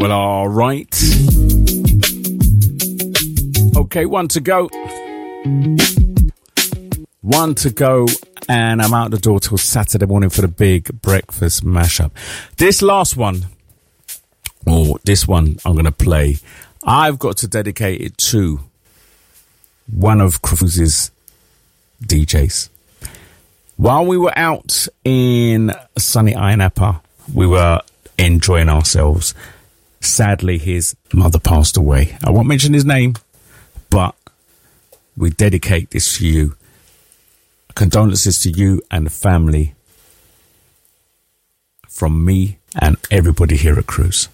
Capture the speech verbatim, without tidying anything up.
Well, all right. Okay, one to go. One to go. And I'm out the door till Saturday morning for the big breakfast mashup. This last one, or this one I'm going to play, I've got to dedicate it to one of Cruise's D Js. While we were out in sunny Ayia Napa, we were enjoying ourselves. Sadly, his mother passed away. I won't mention his name, but we dedicate this to you. Condolences to you and the family from me and everybody here at Cruise.